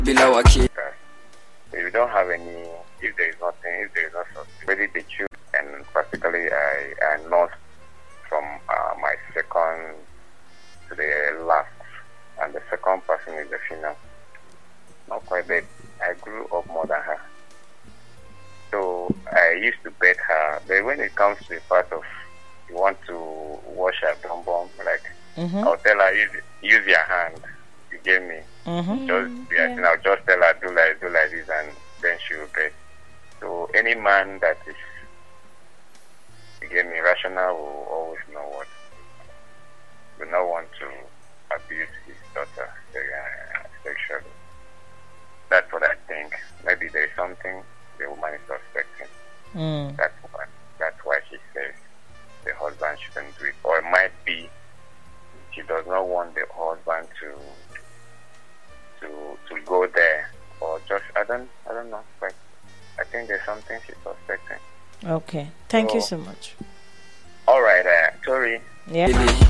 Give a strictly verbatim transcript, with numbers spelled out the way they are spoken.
below a key. If you don't have any, if there is nothing, if there is not something, really the truth, and practically I, I lost from uh, my second to the last, and the second person is the female. Not quite bad. I grew up more than her. So I used to bet her, but when it comes to the part of you want to wash her bum bum, like Mm-hmm. I'll tell her use, use your hand. You gave me. Mm-hmm. Just yeah, and I'll just tell her do like do like this, and then she will bet. So any man that is you gave me rational will always know what will not want to abuse his daughter uh, sexually. That's what I think. Maybe there is something the woman is suspecting. Mm. That's why. That's why she says the husband shouldn't do it, or it might be she does not want the husband to to to go there, or just I don't I don't know. But I think there's something she's suspecting. Okay. Thank so, you so much. All right, uh, Tori. Yeah. Really.